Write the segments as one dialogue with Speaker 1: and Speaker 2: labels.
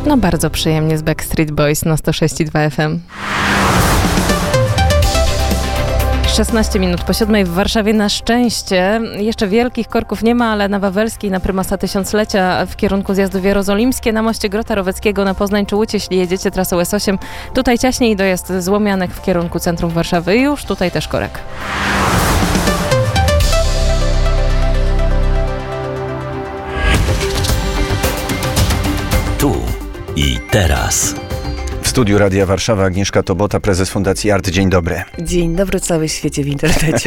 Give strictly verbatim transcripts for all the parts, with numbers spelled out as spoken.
Speaker 1: No bardzo przyjemnie z Backstreet Boys na sto sześć i dwa F M. szesnaście minut po siódmej w Warszawie na szczęście. Jeszcze wielkich korków nie ma, ale na Wawelskiej, na Prymasa Tysiąclecia w kierunku zjazdu w Jerozolimskie, na moście Grota Roweckiego, na Poznań czy Łódź, jeśli jedziecie trasą S osiem. Tutaj ciaśniej dojazd z Łomianek w kierunku centrum Warszawy. Już tutaj też korek.
Speaker 2: Tu i teraz.
Speaker 3: W studiu Radia Warszawa Agnieszka Tobota, prezes Fundacji Art. Dzień dobry.
Speaker 4: Dzień dobry, cały świecie w internecie.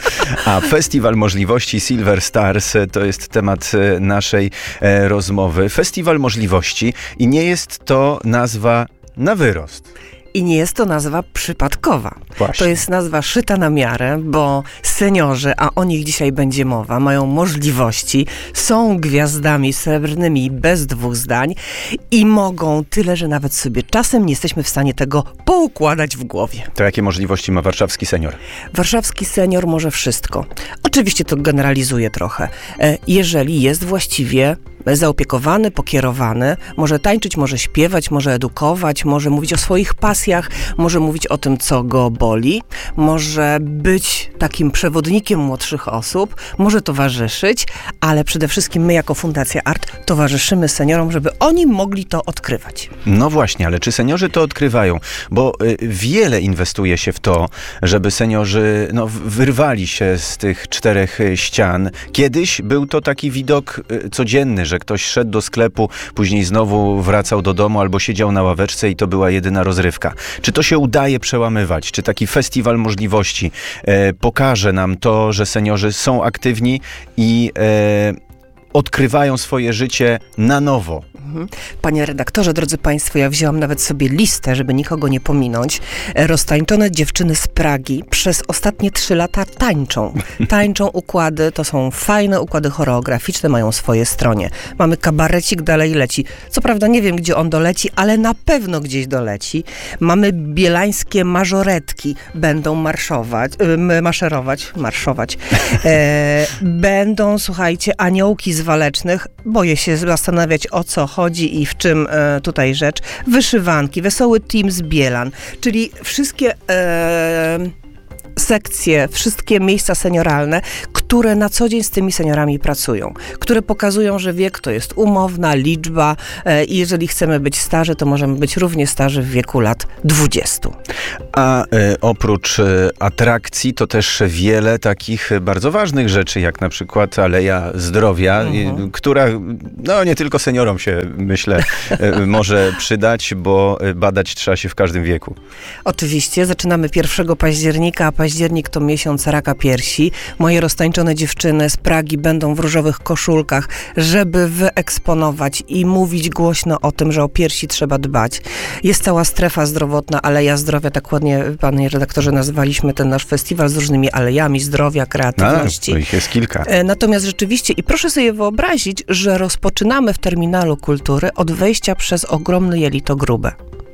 Speaker 3: A Festiwal Możliwości Silver Stars to jest temat naszej e, rozmowy. Festiwal Możliwości i nie jest to nazwa na wyrost.
Speaker 4: I nie jest to nazwa przypadkowa.
Speaker 3: Właśnie.
Speaker 4: To jest nazwa szyta na miarę, bo seniorzy, a o nich dzisiaj będzie mowa, mają możliwości, są gwiazdami srebrnymi bez dwóch zdań i mogą tyle, że nawet sobie czasem nie jesteśmy w stanie tego poukładać w głowie.
Speaker 3: To jakie możliwości ma warszawski senior?
Speaker 4: Warszawski senior może wszystko. Oczywiście to generalizuje trochę. Jeżeli jest właściwie zaopiekowany, pokierowany, może tańczyć, może śpiewać, może edukować, może mówić o swoich pasjach, może mówić o tym, co go boli, może być takim przewodnikiem młodszych osób, może towarzyszyć, ale przede wszystkim my jako Fundacja Art towarzyszymy seniorom, żeby oni mogli to odkrywać.
Speaker 3: No właśnie, ale czy seniorzy to odkrywają? Bo y, wiele inwestuje się w to, żeby seniorzy no, wyrwali się z tych czterech ścian. Kiedyś był to taki widok y, codzienny, że ktoś szedł do sklepu, później znowu wracał do domu albo siedział na ławeczce i to była jedyna rozrywka. Czy to się udaje przełamywać? Czy taki festiwal możliwości e, pokaże nam to, że seniorzy są aktywni i e, odkrywają swoje życie na nowo?
Speaker 4: Panie redaktorze, drodzy Państwo, ja wzięłam nawet sobie listę, żeby nikogo nie pominąć. Roztańczone dziewczyny z Pragi przez ostatnie trzy lata tańczą. Tańczą układy, to są fajne układy choreograficzne, mają swoje stronie. Mamy kabarecik, dalej leci. Co prawda nie wiem, gdzie on doleci, ale na pewno gdzieś doleci. Mamy bielańskie mażoretki, będą marszować, yy, maszerować, marszować. E, będą, słuchajcie, aniołki z Walecznych. Boję się zastanawiać, o co chodzi i w czym e, tutaj rzecz. Wyszywanki, wesoły team z Bielan, czyli wszystkie e, sekcje, wszystkie miejsca senioralne, które na co dzień z tymi seniorami pracują, które pokazują, że wiek to jest umowna liczba e, i jeżeli chcemy być starzy, to możemy być równie starzy w wieku lat dwudziestu.
Speaker 3: A e, oprócz e, atrakcji to też wiele takich bardzo ważnych rzeczy, jak na przykład Aleja Zdrowia, mhm. e, która no nie tylko seniorom się, myślę, e, może przydać, bo badać trzeba się w każdym wieku. Oczywiście.
Speaker 4: Zaczynamy pierwszego października, a październik to miesiąc raka piersi. Moje roztańczone dziewczyny z Pragi będą w różowych koszulkach, żeby wyeksponować i mówić głośno o tym, że o piersi trzeba dbać. Jest cała strefa zdrowotna, Aleja Zdrowia, tak ładnie, panie redaktorze, nazwaliśmy ten nasz festiwal z różnymi alejami zdrowia, kreatywności.
Speaker 3: A, to ich jest kilka.
Speaker 4: Natomiast rzeczywiście, i proszę sobie wyobrazić, że rozpoczynamy w Terminalu Kultury od wejścia przez ogromne jelito grube.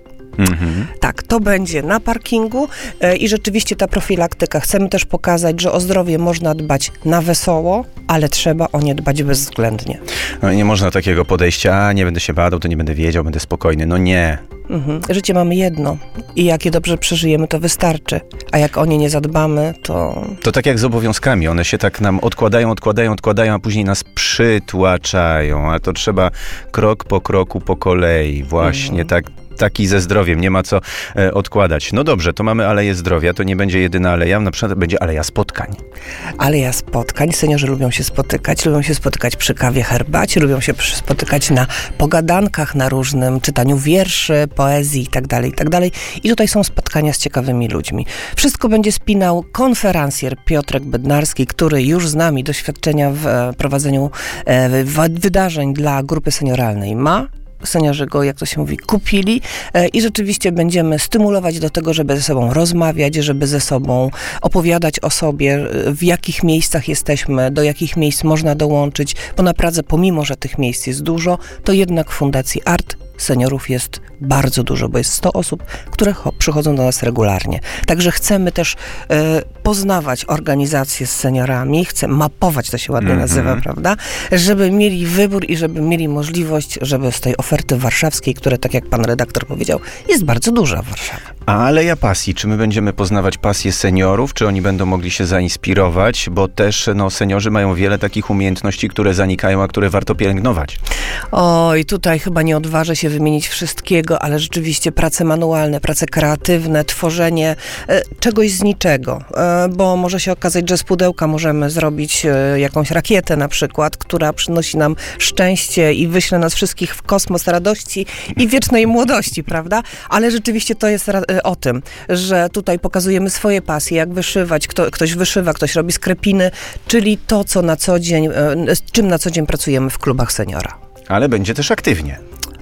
Speaker 4: Mhm. Tak, to będzie na parkingu e, i rzeczywiście ta profilaktyka. Chcemy też pokazać, że o zdrowie można dbać na wesoło, ale trzeba o nie dbać bezwzględnie.
Speaker 3: No nie można takiego podejścia, a nie będę się badał, to nie będę wiedział, będę spokojny. No nie.
Speaker 4: Mhm. Życie mamy jedno i jak je dobrze przeżyjemy, to wystarczy. A jak o nie nie zadbamy, to...
Speaker 3: To tak jak z obowiązkami. One się tak nam odkładają, odkładają, odkładają, a później nas przytłaczają. A to trzeba krok po kroku, po kolei. Właśnie mhm. tak. Taki ze zdrowiem, nie ma co e, odkładać. No dobrze, to mamy Aleję Zdrowia, to nie będzie jedyna aleja, na przykład będzie Aleja Spotkań.
Speaker 4: Aleja Spotkań, seniorzy lubią się spotykać, lubią się spotykać przy kawie, herbacie, lubią się spotykać na pogadankach, na różnym czytaniu wierszy, poezji itd., itd. I tutaj są spotkania z ciekawymi ludźmi. Wszystko będzie spinał konferencjer Piotrek Bednarski, który już z nami doświadczenia w e, prowadzeniu e, w, wydarzeń dla grupy senioralnej ma. Seniorzy go, jak to się mówi, kupili e, i rzeczywiście będziemy stymulować do tego, żeby ze sobą rozmawiać, żeby ze sobą opowiadać o sobie, w jakich miejscach jesteśmy, do jakich miejsc można dołączyć, bo naprawdę pomimo, że tych miejsc jest dużo, to jednak w Fundacji Art seniorów jest bardzo dużo, bo jest sto osób, które cho- przychodzą do nas regularnie. Także chcemy też e, poznawać organizacje z seniorami, chcemy mapować, to się ładnie mm-hmm. nazywa, prawda? Żeby mieli wybór i żeby mieli możliwość, żeby z tej oferty warszawskiej, która, tak jak pan redaktor powiedział, jest bardzo duża w Warszawie.
Speaker 3: A Aleja Pasji, czy my będziemy poznawać pasję seniorów, czy oni będą mogli się zainspirować, bo też no, seniorzy mają wiele takich umiejętności, które zanikają, a które warto pielęgnować.
Speaker 4: Oj, tutaj chyba nie odważę się wymienić wszystkiego, ale rzeczywiście prace manualne, prace kreatywne, tworzenie e, czegoś z niczego, e, bo może się okazać, że z pudełka możemy zrobić e, jakąś rakietę na przykład, która przynosi nam szczęście i wyśle nas wszystkich w kosmos radości i wiecznej młodości, prawda? Ale rzeczywiście to jest ra- o tym, że tutaj pokazujemy swoje pasje, jak wyszywać, kto, ktoś wyszywa, ktoś robi skrepiny, czyli to, co na co dzień, z czym na co dzień pracujemy w klubach seniora.
Speaker 3: Ale będzie też aktywnie.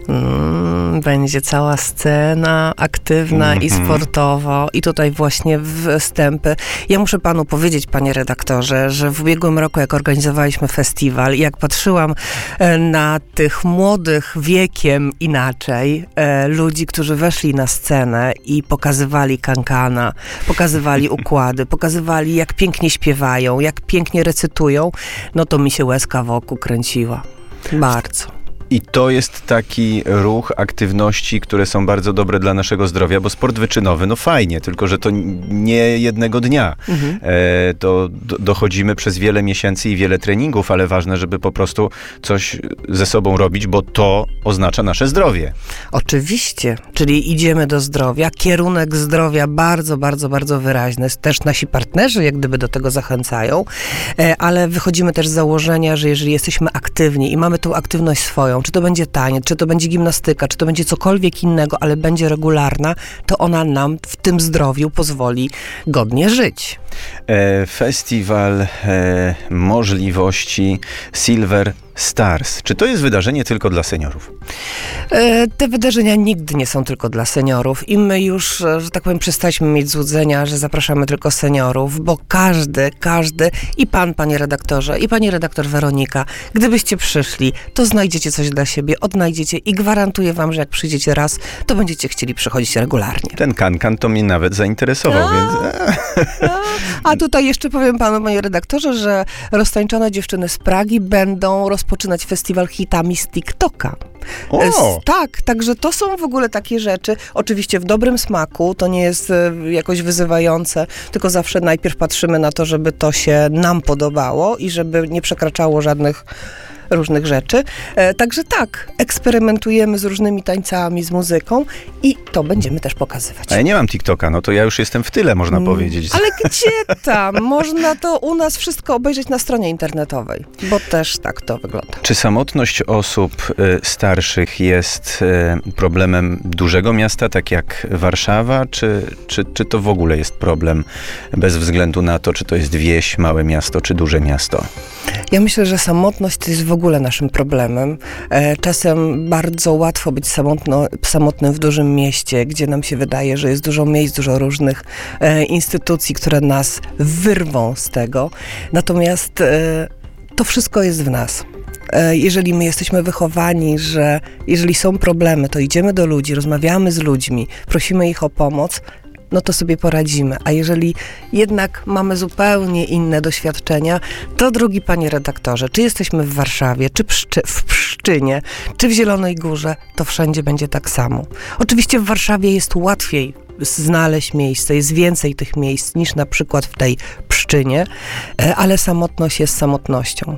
Speaker 4: Mm, będzie cała scena aktywna mm-hmm. i sportowo i tutaj właśnie wstępy. Ja muszę panu powiedzieć, panie redaktorze, że w ubiegłym roku, jak organizowaliśmy festiwal, jak patrzyłam e, na tych młodych wiekiem inaczej, e, ludzi, którzy weszli na scenę i pokazywali kankana, pokazywali układy, pokazywali, jak pięknie śpiewają, jak pięknie recytują, no to mi się łezka wokół kręciła. Bardzo.
Speaker 3: I to jest taki ruch aktywności, które są bardzo dobre dla naszego zdrowia, bo sport wyczynowy, no fajnie, tylko że to nie jednego dnia. Mhm. E, to do, dochodzimy przez wiele miesięcy i wiele treningów, ale ważne, żeby po prostu coś ze sobą robić, bo to oznacza nasze zdrowie.
Speaker 4: Oczywiście, czyli idziemy do zdrowia, kierunek zdrowia bardzo, bardzo, bardzo wyraźny. Też nasi partnerzy jak gdyby do tego zachęcają, e, ale wychodzimy też z założenia, że jeżeli jesteśmy aktywni i mamy tą aktywność swoją, czy to będzie taniec, czy to będzie gimnastyka, czy to będzie cokolwiek innego, ale będzie regularna, to ona nam w tym zdrowiu pozwoli godnie żyć.
Speaker 3: E, festiwal e, możliwości Silver Stars. Czy to jest wydarzenie tylko dla seniorów?
Speaker 4: E, te wydarzenia nigdy nie są tylko dla seniorów i my już, że tak powiem, przestaliśmy mieć złudzenia, że zapraszamy tylko seniorów, bo każdy, każdy i pan, panie redaktorze, i pani redaktor Weronika, gdybyście przyszli, to znajdziecie coś dla siebie, odnajdziecie i gwarantuję wam, że jak przyjdziecie raz, to będziecie chcieli przychodzić regularnie.
Speaker 3: Ten kankan to mnie nawet zainteresował, a, więc...
Speaker 4: A tutaj jeszcze powiem panu, panie redaktorze, że roztańczone dziewczyny z Pragi będą rozpoczynać festiwal hitami z TikToka.
Speaker 3: O!
Speaker 4: Tak, także to są w ogóle takie rzeczy, oczywiście w dobrym smaku, to nie jest e, jakoś wyzywające, tylko zawsze najpierw patrzymy na to, żeby to się nam podobało i żeby nie przekraczało żadnych różnych rzeczy. E, także tak, eksperymentujemy z różnymi tańcami, z muzyką i to będziemy też pokazywać.
Speaker 3: A ja nie mam TikToka, no to ja już jestem w tyle, można mm, powiedzieć.
Speaker 4: Ale gdzie tam? Można to u nas wszystko obejrzeć na stronie internetowej, bo też tak to wygląda.
Speaker 3: Czy samotność osób y, starszych jest y, problemem dużego miasta, tak jak Warszawa, czy, czy, czy to w ogóle jest problem bez względu na to, czy to jest wieś, małe miasto, czy duże miasto?
Speaker 4: Ja myślę, że samotność to jest w ogóle naszym problemem. E, czasem bardzo łatwo być samotno, samotnym w dużym mieście, gdzie nam się wydaje, że jest dużo miejsc, dużo różnych e, instytucji, które nas wyrwą z tego. Natomiast e, to wszystko jest w nas. E, jeżeli my jesteśmy wychowani, że jeżeli są problemy, to idziemy do ludzi, rozmawiamy z ludźmi, prosimy ich o pomoc, no to sobie poradzimy. A jeżeli jednak mamy zupełnie inne doświadczenia, to drogi panie redaktorze, czy jesteśmy w Warszawie, czy Pszczy- w Pszczynie, czy w Zielonej Górze, to wszędzie będzie tak samo. Oczywiście w Warszawie jest łatwiej znaleźć miejsce, jest więcej tych miejsc niż na przykład w tej Pszczynie, ale samotność jest samotnością.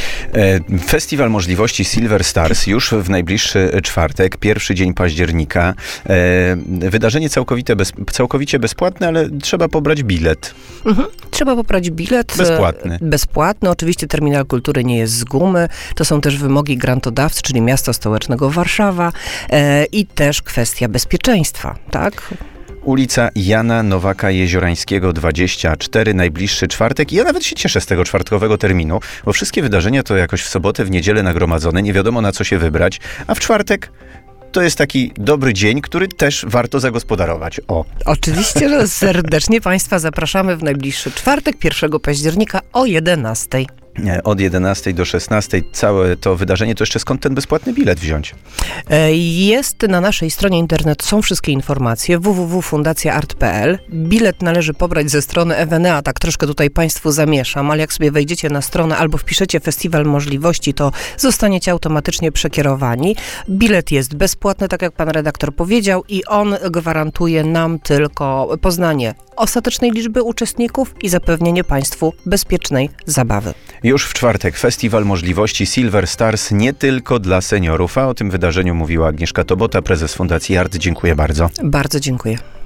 Speaker 3: Festiwal Możliwości Silver Stars już w najbliższy czwartek, pierwszy dzień października. Wydarzenie całkowite bez, całkowicie bezpłatne, ale trzeba pobrać bilet.
Speaker 4: Mhm. Trzeba pobrać bilet.
Speaker 3: Bezpłatny.
Speaker 4: Bezpłatny. Oczywiście Terminal Kultury nie jest z gumy. To są też wymogi grantodawcy, czyli Miasta Stołecznego Warszawa e, i też kwestia bezpieczeństwa, tak?
Speaker 3: Ulica Jana Nowaka-Jeziorańskiego dwadzieścia cztery, najbliższy czwartek. I ja nawet się cieszę z tego czwartkowego terminu, bo wszystkie wydarzenia to jakoś w sobotę, w niedzielę nagromadzone, nie wiadomo na co się wybrać, a w czwartek to jest taki dobry dzień, który też warto zagospodarować. O.
Speaker 4: Oczywiście, że serdecznie Państwa zapraszamy w najbliższy czwartek, pierwszego października o jedenastej.
Speaker 3: od jedenastej do szesnastej. Całe to wydarzenie, to jeszcze skąd ten bezpłatny bilet wziąć?
Speaker 4: Jest na naszej stronie internet, są wszystkie informacje w w w kropka fundacja art kropka p l. Bilet należy pobrać ze strony Ewenea, tak troszkę tutaj Państwu zamieszam, ale jak sobie wejdziecie na stronę albo wpiszecie Festiwal Możliwości, to zostaniecie automatycznie przekierowani. Bilet jest bezpłatny, tak jak pan redaktor powiedział, i on gwarantuje nam tylko poznanie ostatecznej liczby uczestników i zapewnienie Państwu bezpiecznej zabawy.
Speaker 3: Już w czwartek Festiwal Możliwości Silver Stars nie tylko dla seniorów, a o tym wydarzeniu mówiła Agnieszka Tobota, prezes Fundacji Art. Dziękuję bardzo.
Speaker 4: Bardzo dziękuję.